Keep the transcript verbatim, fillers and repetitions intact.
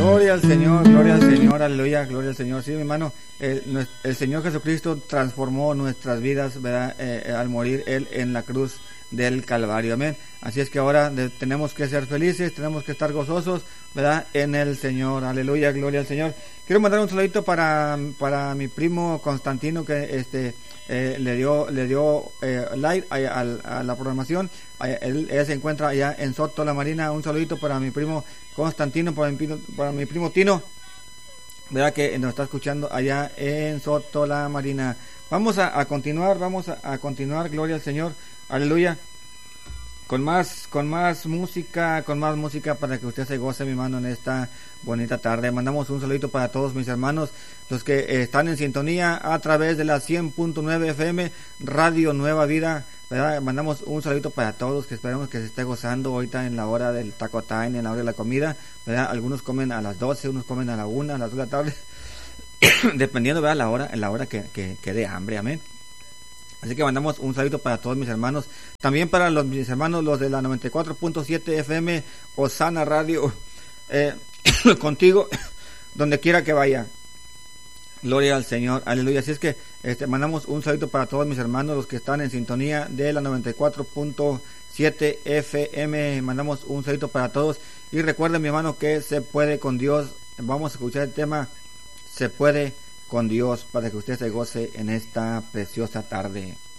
Gloria al Señor, gloria al Señor, aleluya, gloria al Señor. Sí, mi hermano, el, el Señor Jesucristo transformó nuestras vidas, ¿verdad? Eh, al morir Él en la cruz del Calvario, amén. Así es que ahora de, tenemos que ser felices, tenemos que estar gozosos, ¿verdad? En el Señor, aleluya, gloria al Señor. Quiero mandar un saludito para, para mi primo Constantino, que este eh, le dio le dio eh, like a, a, a la programación. Él, él se encuentra allá en Soto La Marina. Un saludito para mi primo Constantino, para mi, para mi primo Tino, ¿verdad? Que nos está escuchando allá en Soto La Marina. Vamos a, a continuar, vamos a, a continuar, gloria al Señor, aleluya. Con más, con más música, con más música para que usted se goce, mi hermano, en esta bonita tarde. Mandamos un saludito para todos mis hermanos, los que eh, están en sintonía a través de la cien punto nueve F M, Radio Nueva Vida, ¿verdad? Mandamos un saludito para todos, que esperamos que se esté gozando ahorita en la hora del taco time, en la hora de la comida, ¿verdad? Algunos comen a las doce, unos comen a la una, a las dos de la tarde, dependiendo, ¿verdad? La hora, en la hora que, que, que dé hambre, amén. Así que mandamos un saludo para todos mis hermanos, también para los mis hermanos, los de la noventa y cuatro punto siete F M, Osana Radio, eh, contigo, donde quiera que vaya. Gloria al Señor, aleluya. Así es que este, mandamos un saludo para todos mis hermanos, los que están en sintonía de la noventa y cuatro punto siete F M. Mandamos un saludo para todos. Y recuerden, mi hermano, que se puede con Dios. Vamos a escuchar el tema Se puede con Dios, para que usted se goce en esta preciosa tarde.